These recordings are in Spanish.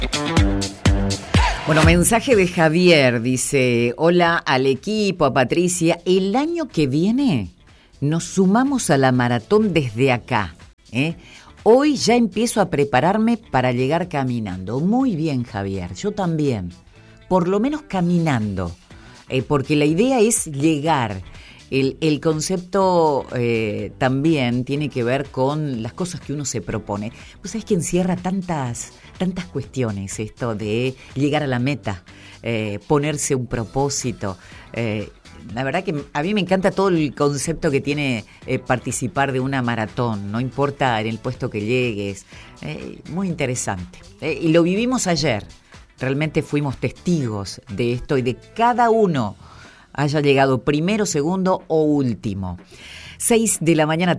Bueno, mensaje de Javier, dice: hola al equipo, a Patricia. El año que viene nos sumamos a la maratón desde acá, ¿eh? Hoy ya empiezo a prepararme para llegar caminando. Muy bien, Javier, yo también. Por lo menos caminando, porque la idea es llegar. El concepto también tiene que ver con las cosas que uno se propone. Pues es que encierra tantas cuestiones esto de llegar a la meta, ponerse un propósito. La verdad que a mí me encanta todo el concepto que tiene participar de una maratón, no importa en el puesto que llegues. Muy interesante. Y lo vivimos ayer. Realmente fuimos testigos de esto y de cada uno haya llegado primero, segundo o último. 6:34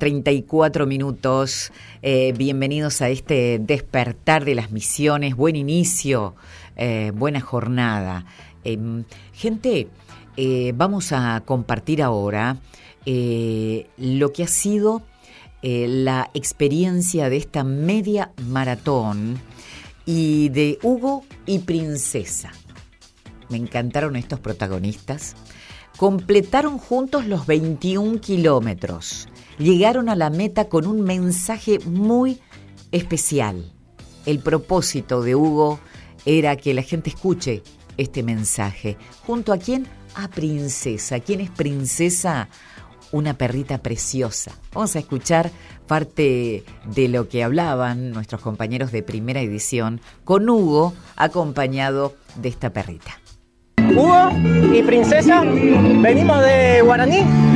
a.m. Bienvenidos a este despertar de las misiones. Buen inicio, buena jornada. Gente, vamos a compartir ahora lo que ha sido la experiencia de esta media maratón y de Hugo y Princesa. Me encantaron estos protagonistas. Completaron juntos los 21 kilómetros. Llegaron a la meta con un mensaje muy especial. El propósito de Hugo era que la gente escuche este mensaje. ¿Junto a quién? A Princesa. ¿Quién es Princesa? Una perrita preciosa. Vamos a escuchar parte de lo que hablaban nuestros compañeros de Primera Edición con Hugo, acompañado de esta perrita. Hugo y Princesa, venimos de Guaraní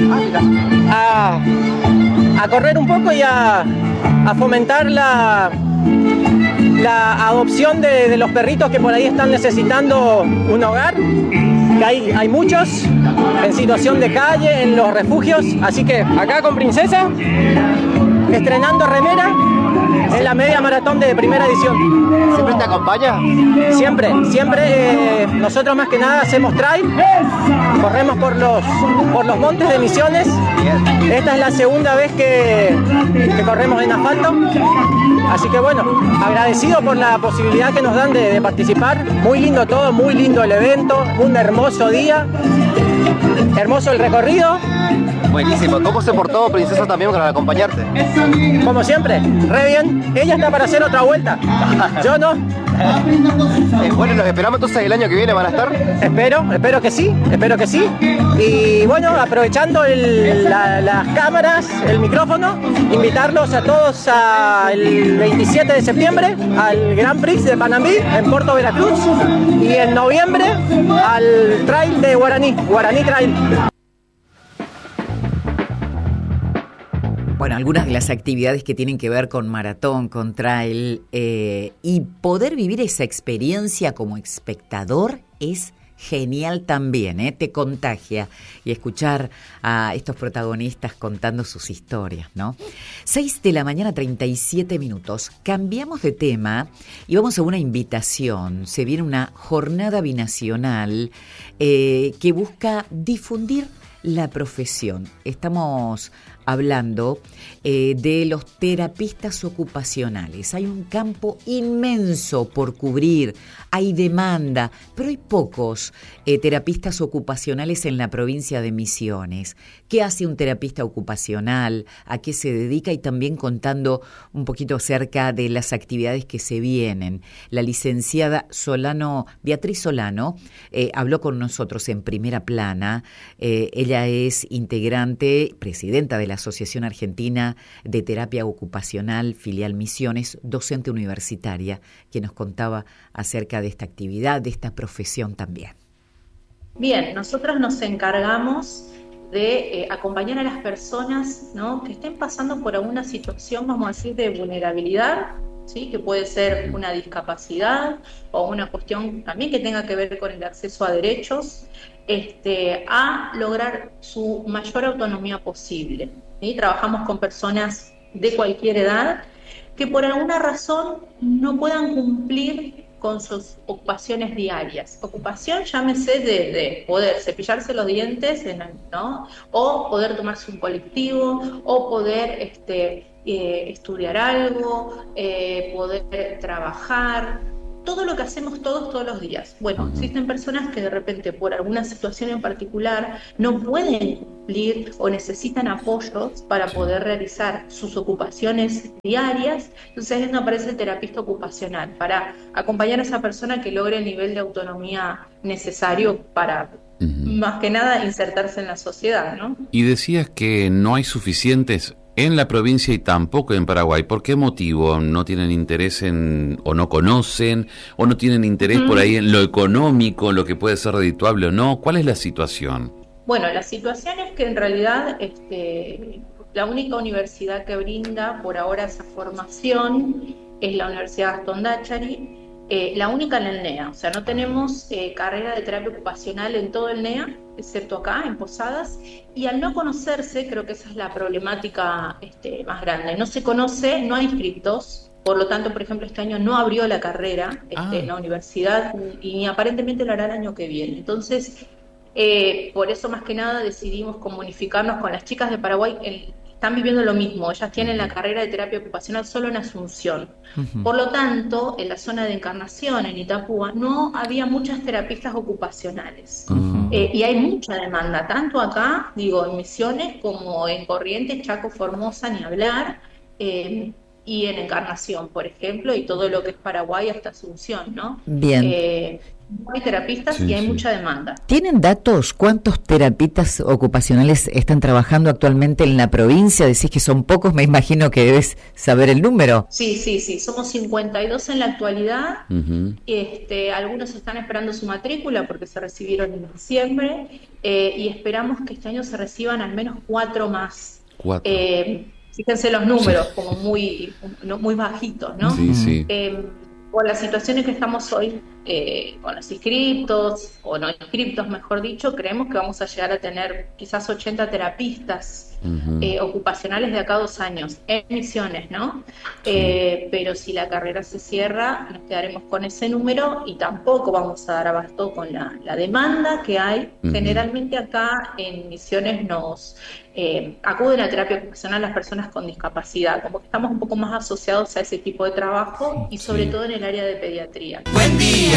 a correr un poco y a fomentar la adopción de los perritos que por ahí están necesitando un hogar. Que hay muchos en situación de calle, en los refugios, así que acá con Princesa, estrenando remera en la media maratón de Primera Edición. ¿Siempre te acompaña? Siempre. Nosotros más que nada hacemos trail, corremos por los montes de Misiones. Esta es la segunda vez que corremos en asfalto, así que bueno, agradecido por la posibilidad que nos dan de participar. Muy lindo todo, muy lindo el evento, un hermoso día, hermoso el recorrido. Buenísimo. ¿Cómo se portó Princesa también para acompañarte? Como siempre, re bien. Ella está para hacer otra vuelta. Yo no. Bueno, los esperamos entonces el año que viene, ¿van a estar? Espero que sí. Y bueno, aprovechando las cámaras, el micrófono, invitarlos a todos el 27 de septiembre al Grand Prix de Panambi en Puerto Veracruz y en noviembre al Trail de Guaraní Trail. Bueno, algunas de las actividades que tienen que ver con maratón, con trail, y poder vivir esa experiencia como espectador es genial también, te contagia, y escuchar a estos protagonistas contando sus historias, ¿no? 6:37 a.m. Cambiamos de tema y vamos a una invitación. Se viene una jornada binacional que busca difundir la profesión. Estamos hablando de los terapistas ocupacionales. Hay un campo inmenso por cubrir, hay demanda, pero hay pocos terapistas ocupacionales en la provincia de Misiones. ¿Qué hace un terapista ocupacional? ¿A qué se dedica? Y también contando un poquito acerca de las actividades que se vienen. La licenciada Beatriz Solano, habló con nosotros en Primera Plana. Ella es integrante, presidenta de la Asociación Argentina de Terapia Ocupacional, filial Misiones, docente universitaria, que nos contaba acerca de esta actividad, de esta profesión también. Bien, nosotros nos encargamos de acompañar a las personas, ¿no?, que estén pasando por alguna situación, vamos a decir, de vulnerabilidad, ¿sí?, que puede ser una discapacidad o una cuestión también que tenga que ver con el acceso a derechos, a lograr su mayor autonomía posible, ¿sí? Trabajamos con personas de cualquier edad que por alguna razón no puedan cumplir con sus ocupaciones diarias. Ocupación, llámese de poder cepillarse los dientes, ¿no?, o poder tomarse un colectivo, o poder estudiar algo, poder trabajar, todo lo que hacemos todos los días. Bueno, existen personas que de repente por alguna situación en particular no pueden cumplir o necesitan apoyos para poder realizar sus ocupaciones diarias, entonces es donde aparece el terapista ocupacional, para acompañar a esa persona que logre el nivel de autonomía necesario para, más que nada, insertarse en la sociedad, ¿no? Y decías que no hay suficientes en la provincia y tampoco en Paraguay. ¿Por qué motivo? ¿No tienen interés o no conocen, o no tienen interés por ahí en lo económico, lo que puede ser redituable o no? ¿Cuál es la situación? Bueno, la situación es que en realidad la única universidad que brinda por ahora esa formación es la Universidad Gastón Dáchari, la única en el NEA. O sea, no tenemos carrera de terapia ocupacional en todo el NEA, excepto acá, en Posadas, y al no conocerse, creo que esa es la problemática más grande. No se conoce, no hay inscriptos, por lo tanto, por ejemplo, este año no abrió la carrera en la universidad, y ni aparentemente lo hará el año que viene. Entonces, por eso más que nada decidimos comunicarnos con las chicas de Paraguay. Están viviendo lo mismo, ellas tienen la carrera de terapia ocupacional solo en Asunción. Por lo tanto, en la zona de Encarnación, en Itapúa, no había muchas terapistas ocupacionales. Y hay mucha demanda, tanto acá, en Misiones, como en Corrientes, Chaco, Formosa, ni hablar, y en Encarnación, por ejemplo, y todo lo que es Paraguay hasta Asunción, ¿no? Bien. Hay terapistas y hay mucha demanda. ¿Tienen datos? ¿Cuántos terapistas ocupacionales están trabajando actualmente en la provincia? Decís que son pocos, me imagino que debes saber el número. Sí, somos 52 en la actualidad. Algunos están esperando su matrícula porque se recibieron en diciembre, y esperamos que este año se reciban al menos 4 más. 4. Fíjense los números, como muy bajitos, ¿no? Sí. Por las situaciones que estamos hoy, con los inscriptos, o no inscriptos, mejor dicho, creemos que vamos a llegar a tener quizás 80 terapistas ocupacionales de acá a 2 años, en Misiones, ¿no? Pero si la carrera se cierra, nos quedaremos con ese número y tampoco vamos a dar abasto con la demanda que hay. Generalmente acá en Misiones nos acuden a terapia ocupacional las personas con discapacidad, como que estamos un poco más asociados a ese tipo de trabajo y sobre todo en el área de pediatría. Buen día.